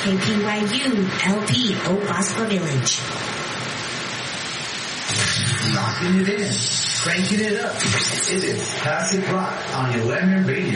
KPYU LP Obaspa Village. Locking it in, cranking it up. It is classic rock on your Lemon Radio.